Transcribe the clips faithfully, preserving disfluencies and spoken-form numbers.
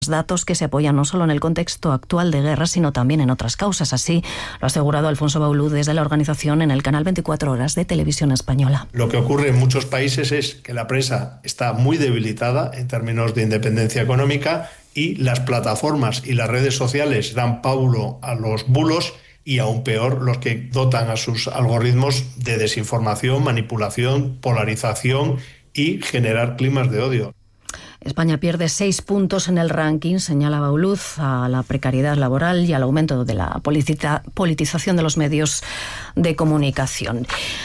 datos que se apoyan no solo en el contexto actual de guerra, sino también en otras causas. Así lo ha asegurado Alfonso Baulú desde la organización en el canal veinticuatro horas de Televisión Española. Lo que ocurre en muchos países es que la prensa está muy debilitada en términos de independencia económica y las plataformas y las redes sociales dan paulo a los bulos y aún peor los que dotan a sus algoritmos de desinformación, manipulación, polarización y generar climas de odio. España pierde seis puntos en el ranking, señala Bauluz, a la precariedad laboral y al aumento de la politización de los medios de comunicación.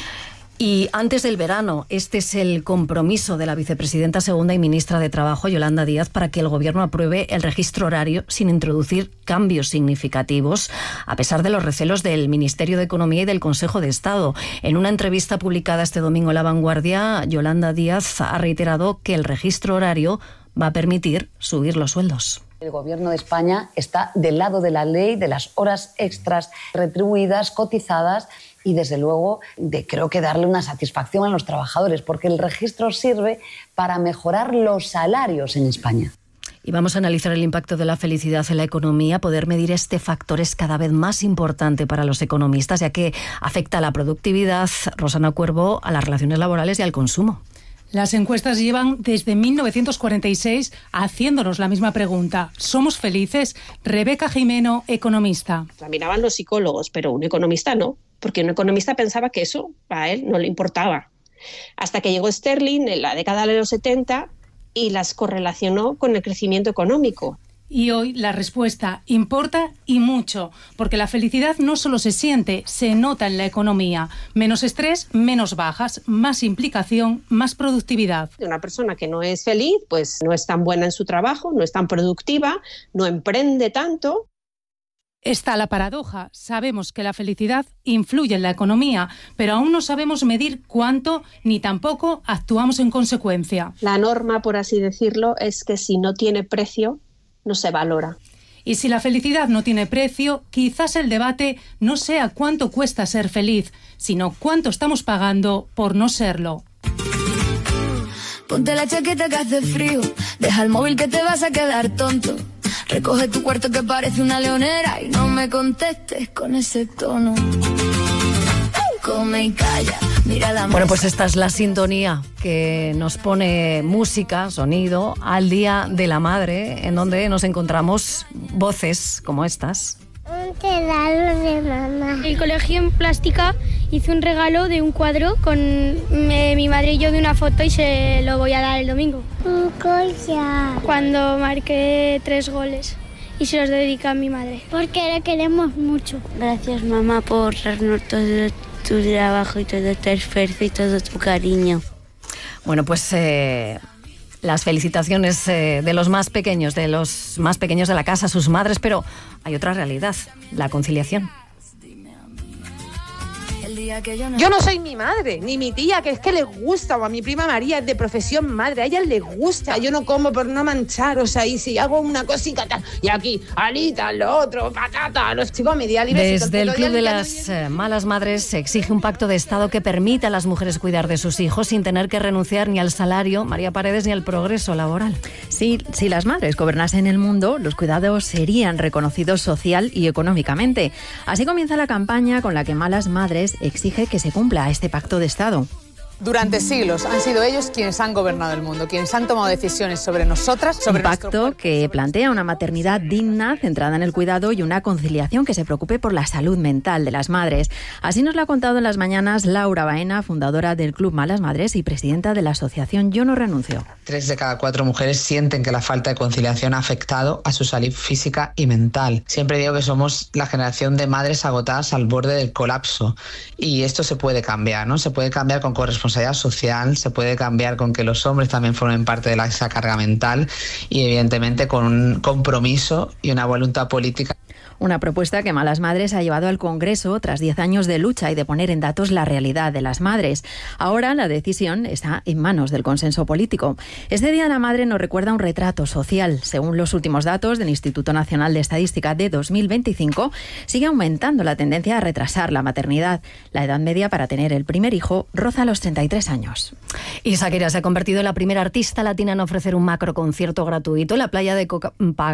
Y antes del verano, este es el compromiso de la vicepresidenta segunda y ministra de Trabajo, Yolanda Díaz, para que el Gobierno apruebe el registro horario sin introducir cambios significativos, a pesar de los recelos del Ministerio de Economía y del Consejo de Estado. En una entrevista publicada este domingo en La Vanguardia, Yolanda Díaz ha reiterado que el registro horario va a permitir subir los sueldos. El Gobierno de España está del lado de la ley, de las horas extras retribuidas, cotizadas, y desde luego de creo que darle una satisfacción a los trabajadores, porque el registro sirve para mejorar los salarios en España. Y vamos a analizar el impacto de la felicidad en la economía. Poder medir este factor es cada vez más importante para los economistas, ya que afecta a la productividad, Rosana Cuervo, a las relaciones laborales y al consumo. Las encuestas llevan desde mil novecientos cuarenta y seis haciéndonos la misma pregunta. ¿Somos felices? Rebeca Jimeno, economista. La miraban los psicólogos, pero un economista no, porque un economista pensaba que eso a él no le importaba. Hasta que llegó Sterling en la década de los setenta y las correlacionó con el crecimiento económico. Y hoy la respuesta importa y mucho, porque la felicidad no solo se siente, se nota en la economía. Menos estrés, menos bajas, más implicación, más productividad. Una persona que no es feliz, pues no es tan buena en su trabajo, no es tan productiva, no emprende tanto. Está la paradoja. Sabemos que la felicidad influye en la economía, pero aún no sabemos medir cuánto ni tampoco actuamos en consecuencia. La norma, por así decirlo, es que si no tiene precio, no se valora. Y si la felicidad no tiene precio, quizás el debate no sea cuánto cuesta ser feliz, sino cuánto estamos pagando por no serlo. Ponte la chaqueta que hace frío, deja el móvil que te vas a quedar tonto. Recoge tu cuarto que parece una leonera y no me contestes con ese tono. Come y calla, mira la Bueno, pues esta es la sintonía que nos pone música, sonido, al Día de la Madre, en donde nos encontramos voces como estas. Un regalo de mamá. El colegio en plástica hizo un regalo de un cuadro con eh, mi madre y yo de una foto y se lo voy a dar el domingo. Un collar. Cuando marqué tres goles y se los dedica a mi madre. Porque la queremos mucho. Gracias, mamá, por darnos todo tu trabajo y todo tu esfuerzo y todo tu cariño. Bueno, pues eh, las felicitaciones eh, de los más pequeños, de los más pequeños de la casa, sus madres, pero hay otra realidad, la conciliación. Yo no soy mi madre, ni mi tía, que es que le gusta, o a mi prima María, es de profesión madre, a ella le gusta. Yo no como por no manchar, o sea, y si hago una cosita tal, y aquí, alitas, lo otro, patata, los chicos, mi día libre. Desde el Club de las eh, Malas Madres se exige un pacto de Estado que permita a las mujeres cuidar de sus hijos sin tener que renunciar ni al salario, María Paredes, ni al progreso laboral. Sí, si las madres gobernasen el mundo, los cuidados serían reconocidos social y económicamente. Así comienza la campaña con la que Malas Madres exige que se cumpla este pacto de Estado. Durante siglos han sido ellos quienes han gobernado el mundo, quienes han tomado decisiones sobre nosotras, sobre un pacto nuestro... que plantea una maternidad digna, centrada en el cuidado y una conciliación que se preocupe por la salud mental de las madres. Así nos lo ha contado en las mañanas Laura Baena, fundadora del Club Malas Madres y presidenta de la asociación Yo No Renuncio. Tres de cada cuatro mujeres sienten que la falta de conciliación ha afectado a su salud física y mental. Siempre digo que somos la generación de madres agotadas al borde del colapso y esto se puede cambiar, ¿no? Se puede cambiar con corresponsabilidad social, se puede cambiar con que los hombres también formen parte de la, esa carga mental y evidentemente con un compromiso y una voluntad política. Una propuesta que Malas Madres ha llevado al Congreso tras diez años de lucha y de poner en datos la realidad de las madres. Ahora la decisión está en manos del consenso político. Este Día de la Madre nos recuerda un retrato social. Según los últimos datos del Instituto Nacional de Estadística de dos mil veinticinco, sigue aumentando la tendencia a retrasar la maternidad. La edad media para tener el primer hijo roza los treinta y tres años. Y Shakira se ha convertido en la primera artista latina en ofrecer un macroconcierto gratuito en la playa de Copacabana.